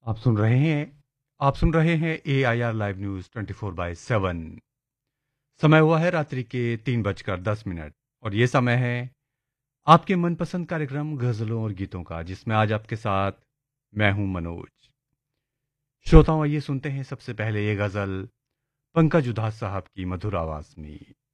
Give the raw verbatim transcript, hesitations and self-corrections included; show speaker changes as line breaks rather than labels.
आप सुन रहे हैं आप सुन रहे हैं ए I R live news twenty four by seven. समय हुआ है रात्रि के तीन बजकर दस मिनट और ये समय है आपके मनपसंद कार्यक्रम गजलों और गीतों का, जिसमें आज आपके साथ मैं हूं मनोज। श्रोताओं, आइए सुनते हैं सबसे पहले ये गजल पंकज उधास साहब की मधुर आवाज में।